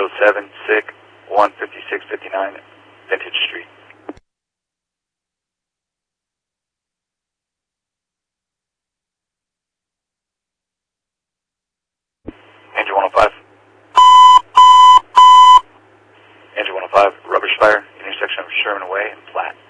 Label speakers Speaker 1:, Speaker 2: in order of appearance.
Speaker 1: 807 SIC 15659 Vintage Street. Andrew 105. Andrew 105, rubbish fire, intersection of Sherman Way and Platt.